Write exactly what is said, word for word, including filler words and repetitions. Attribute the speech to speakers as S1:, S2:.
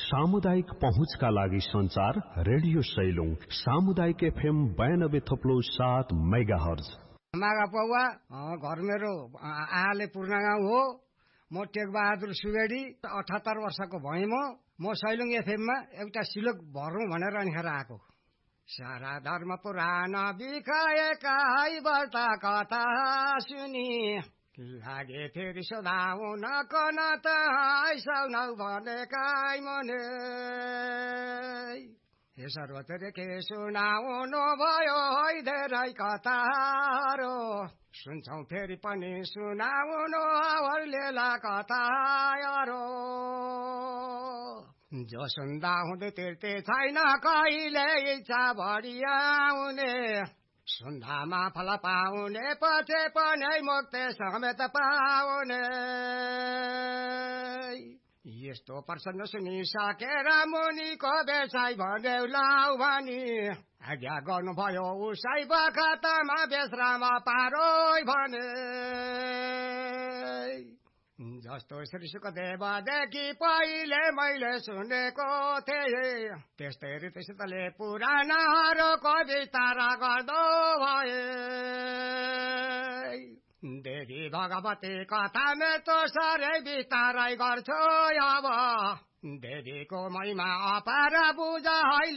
S1: सामुदायिक पहुँचका लागि संचार रेडियो सैलुङ सामुदायिक एफएम बयानब्बे थप्लो सात मेगा हर्ज।
S2: मागा पौवा घर मेरो आले पूर्ण गाउँ हो। म टेक बहादुर सुवेडी अठहत्तर वर्षको भएँ। म म सैलुङ एफएममा एउटा सिलोक भरौँ भनेर अनिखेर आएको। सारा धर्म पुराण बिखाएका बर्ता कथा सुनि लागे फेरि सोधाउन कन त आइसाउनौ भनेका मने हे सर्वत्र के सुनाउनु भयो है धेरै कथाहरू सुन्छौ फेरि पनि सुनाउनु हौलेला कथाहरू जो सुन्दा हुँदै तिर्ते छैन कहिले इच्छा बढी आउने सुन्दामा फल पाउने पछि पनि मुक्ति समेत पाउने यस्तो प्रसन्न सुनिसकेर मुनिको बेसाई भन्यो लाउ भनी आज्ञा गर्नुभयो उसै बखतमा बेश्राम पारोइ भने जस्तो श्री सुखदेवदेखि पहिले मैले सुनेको थिएँ त्यस्तै रीतिसितले पुराणहरूको विस्तार गर्दो भए देवी भगवती कथा मेरो साह्रै विस्तारै गर्छु अब देवीको महिमा अपार बुझ